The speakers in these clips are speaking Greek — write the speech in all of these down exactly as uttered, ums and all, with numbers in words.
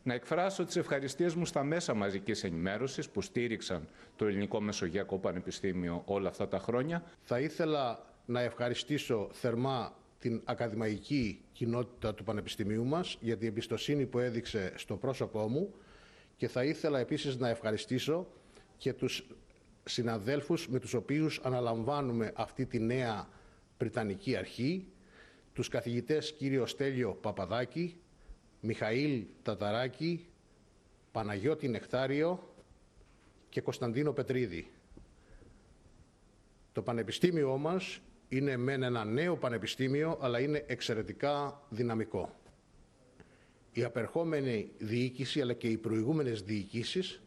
Να εκφράσω τις ευχαριστίες μου στα μέσα μαζικής ενημέρωσης που στήριξαν το Ελληνικό Μεσογειακό Πανεπιστήμιο όλα αυτά τα χρόνια. Θα ήθελα να ευχαριστήσω θερμά την ακαδημαϊκή κοινότητα του Πανεπιστημίου μας για την εμπιστοσύνη που έδειξε στο πρόσωπό μου και θα ήθελα επίσης να ευχαριστήσω και τους συναδέλφους με τους οποίους αναλαμβάνουμε αυτή τη νέα Πριτανική Αρχή, τους καθηγητές κύριο Στέλιο Παπαδάκη, Μιχαήλ Ταταράκη, Παναγιώτη Νεκτάριο και Κωνσταντίνο Πετρίδη. Το πανεπιστήμιό μας είναι μεν ένα νέο πανεπιστήμιο, αλλά είναι εξαιρετικά δυναμικό. Η απερχόμενη διοίκηση, αλλά και οι προηγούμενες διοικήσεις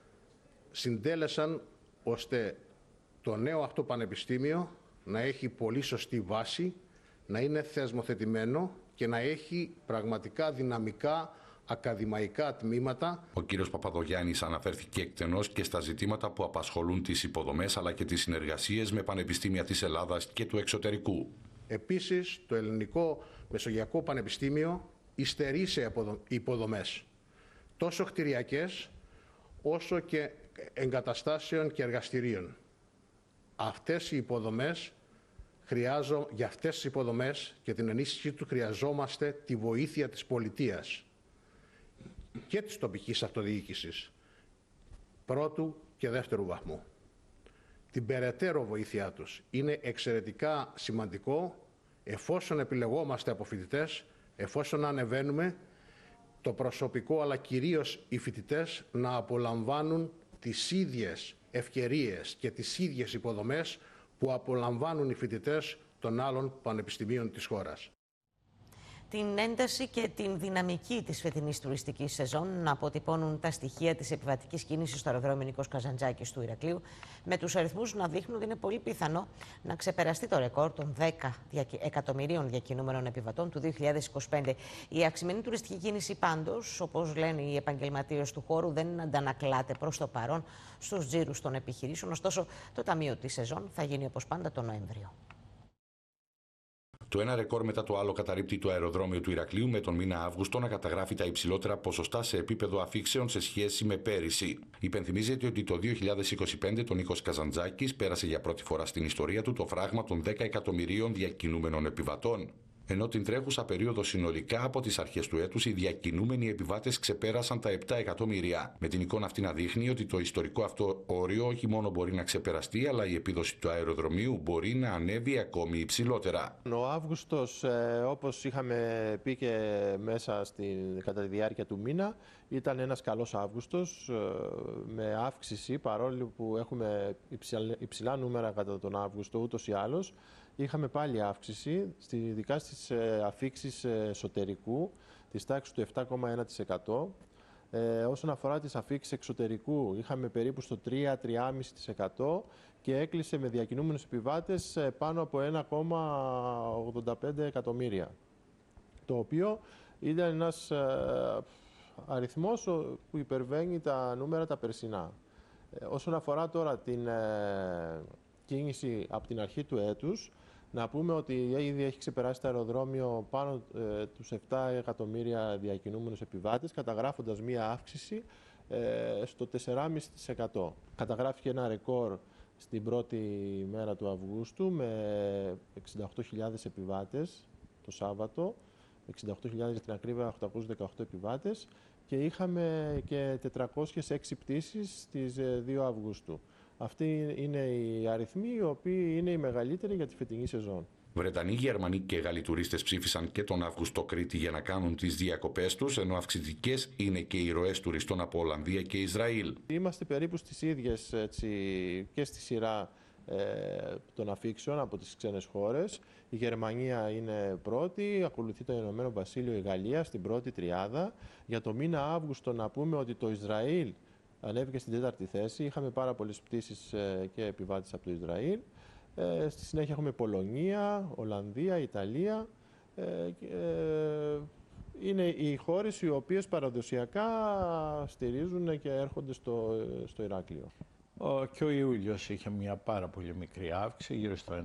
συντέλεσαν ώστε το νέο αυτό πανεπιστήμιο να έχει πολύ σωστή βάση, να είναι θεσμοθετημένο και να έχει πραγματικά δυναμικά ακαδημαϊκά τμήματα. Ο κύριος Παπαδογιάννης αναφέρθηκε εκτενώς και στα ζητήματα που απασχολούν τις υποδομές αλλά και τις συνεργασίες με πανεπιστήμια της Ελλάδας και του εξωτερικού. Επίσης, το Ελληνικό Μεσογειακό Πανεπιστήμιο υστερεί σε υποδομές, τόσο κτηριακές όσο και εγκαταστάσεων και εργαστηρίων. Αυτές οι υποδομές χρειάζω, για αυτές τις υποδομές και την ενίσχυση του χρειαζόμαστε τη βοήθεια της πολιτείας και της τοπικής αυτοδιοίκησης πρώτου και δεύτερου βαθμού. Την περαιτέρω βοήθειά τους είναι εξαιρετικά σημαντικό εφόσον επιλεγόμαστε από φοιτητές, εφόσον ανεβαίνουμε, το προσωπικό αλλά κυρίως οι φοιτητές να απολαμβάνουν τις ίδιες ευκαιρίες και τις ίδιες υποδομές που απολαμβάνουν οι φοιτητές των άλλων πανεπιστημίων της χώρας. Την ένταση και την δυναμική της φετινής τουριστικής σεζόν να αποτυπώνουν τα στοιχεία της επιβατικής κίνησης στο αεροδρόμιο Νίκος Καζαντζάκης του Ηρακλείου, με τους αριθμούς να δείχνουν ότι είναι πολύ πιθανό να ξεπεραστεί το ρεκόρ των δέκα εκατομμυρίων διακινούμενων επιβατών του δύο χιλιάδες είκοσι πέντε. Η αυξημένη τουριστική κίνηση πάντως, όπως λένε οι επαγγελματίες του χώρου, δεν αντανακλάται προς το παρόν στους τζίρους των επιχειρήσεων. Ωστόσο, το ταμείο της σεζόν θα γίνει όπως πάντα το Νοέμβριο. Το ένα ρεκόρ μετά το άλλο καταρρίπτει το αεροδρόμιο του Ηρακλείου, με τον μήνα Αύγουστο να καταγράφει τα υψηλότερα ποσοστά σε επίπεδο αφήξεων σε σχέση με πέρυσι. Υπενθυμίζεται ότι το δύο χιλιάδες είκοσι πέντε το Νίκος Καζαντζάκης πέρασε για πρώτη φορά στην ιστορία του το φράγμα των δέκα εκατομμυρίων διακινούμενων επιβατών. Ενώ την τρέχουσα περίοδο συνολικά από τις αρχές του έτους οι διακινούμενοι επιβάτες ξεπέρασαν τα επτά εκατομμύρια. Με την εικόνα αυτή να δείχνει ότι το ιστορικό αυτό όριο όχι μόνο μπορεί να ξεπεραστεί, αλλά η επίδοση του αεροδρομίου μπορεί να ανέβει ακόμη υψηλότερα. Ο Αύγουστος, ε, όπως είχαμε πει και μέσα στην, κατά τη διάρκεια του μήνα, ήταν ένας καλός Αύγουστος ε, με αύξηση, παρόλο που έχουμε υψηλά, υψηλά νούμερα κατά τον Αύγουστο ούτως ή άλλως. Είχαμε πάλι αύξηση, ειδικά στις αφήξεις εσωτερικού, της τάξης του επτά κόμμα ένα τοις εκατό. Ε, όσον αφορά τις αφήξεις εξωτερικού, είχαμε περίπου στο τρία με τρία κόμμα πέντε τοις εκατό και έκλεισε με διακινούμενους επιβάτες πάνω από ένα κόμμα ογδόντα πέντε εκατομμύρια. Το οποίο ήταν ένας ε, αριθμός που υπερβαίνει τα νούμερα τα περσινά. Ε, όσον αφορά τώρα την ε, κίνηση από την αρχή του έτους, να πούμε ότι ήδη έχει ξεπεράσει το αεροδρόμιο πάνω ε, τους επτά εκατομμύρια διακινούμενους επιβάτες, καταγράφοντας μία αύξηση ε, στο τέσσερα κόμμα πέντε τοις εκατό. Καταγράφηκε ένα ρεκόρ στην πρώτη μέρα του Αυγούστου με εξήντα οκτώ χιλιάδες επιβάτες το Σάββατο, εξήντα οκτώ χιλιάδες για την ακρίβεια, οκτακόσιους δεκαοκτώ επιβάτες, και είχαμε και τετρακόσιες έξι πτήσεις στις δύο Αυγούστου. Αυτοί είναι οι αριθμοί οι οποίοι είναι οι μεγαλύτεροι για τη φετινή σεζόν. Βρετανοί, Γερμανοί και Γάλλοι τουρίστες ψήφισαν και τον Αύγουστο Κρήτη για να κάνουν τις διακοπές τους, ενώ αυξητικές είναι και οι ροές τουριστών από Ολλανδία και Ισραήλ. Είμαστε περίπου στις ίδιες, έτσι, και στη σειρά ε, των αφήξεων από τις ξένες χώρες. Η Γερμανία είναι πρώτη, ακολουθεί το Ηνωμένο Βασίλειο, η Γαλλία στην πρώτη τριάδα. Για το μήνα Αύγουστο να πούμε ότι το Ισραήλ ανέβηκε στην τέταρτη θέση. Είχαμε πάρα πολλές πτήσεις και επιβάτες από το Ισραήλ. Ε, στη συνέχεια έχουμε Πολωνία, Ολλανδία, Ιταλία. Ε, ε, είναι οι χώρες οι οποίες παραδοσιακά στηρίζουν και έρχονται στο, στο Ηράκλειο. Ο, και ο Ιούλιος είχε μια πάρα πολύ μικρή αύξηση, γύρω στο